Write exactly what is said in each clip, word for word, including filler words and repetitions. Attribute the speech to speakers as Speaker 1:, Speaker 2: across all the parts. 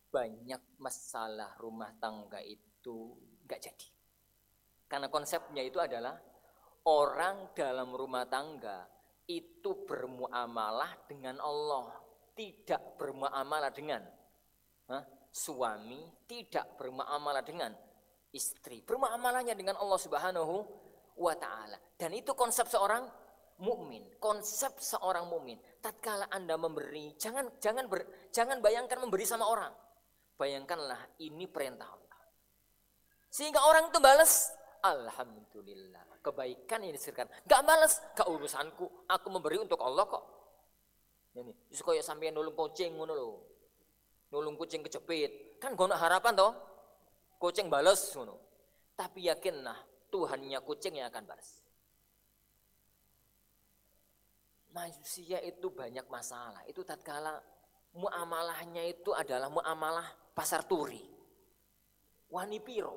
Speaker 1: banyak masalah rumah tangga itu nggak jadi. Karena konsepnya itu adalah orang dalam rumah tangga itu bermuamalah dengan Allah, tidak bermuamalah dengan huh? suami, tidak bermuamalah dengan istri, bermuamalahnya dengan Allah Subhanahu wa taala. Dan itu konsep seorang mukmin, konsep seorang mukmin. Tatkala Anda memberi, jangan jangan ber, jangan bayangkan memberi sama orang. Bayangkanlah ini perintah Allah. Sehingga orang itu balas, alhamdulillah, kebaikan yang disirkan. Gak balas, gak urusanku, aku memberi untuk Allah kok. Ini, itu kayak sampean nulung kucing ngono lho. Nulung kucing kejepit, kan gak ada harapan toh. Kucing balas ngono. Tapi yakinlah Tuhannya kucing yang akan balas. Manusia itu banyak masalah. Itu tatkala muamalahnya itu adalah muamalah pasar turi. Wani piro.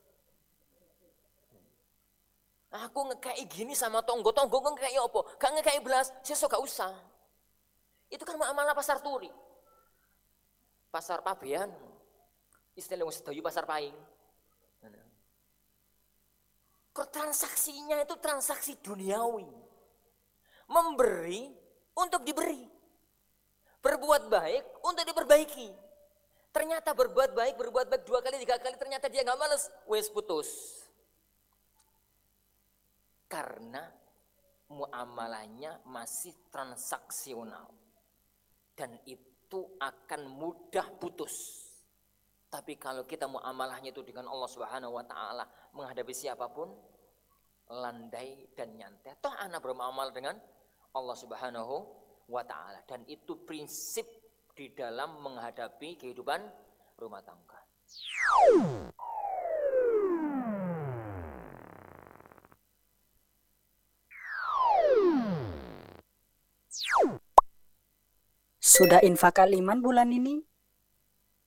Speaker 1: Aku ngekei gini sama tonggo-tonggo ngekei apa? Gak ngekei belas, sesuk gak usah. Itu kan muamalah pasar turi. Pasar pabean. Istilah wong sedayu pasar paing. Transaksinya itu transaksi duniawi. Memberi untuk diberi. Berbuat baik untuk diperbaiki. Ternyata berbuat baik, berbuat baik dua kali, tiga kali, ternyata dia gak males. Wes putus. Karena muamalahnya masih transaksional. Dan itu akan mudah putus. Tapi kalau kita muamalahnya itu dengan Allah Subhanahu wa taala, menghadapi siapapun, landai dan nyantai. Toh anak bermuamalah dengan Allah Subhanahu wa taala, dan itu prinsip di dalam menghadapi kehidupan rumah tangga.
Speaker 2: Sudah infak kaliman bulan ini?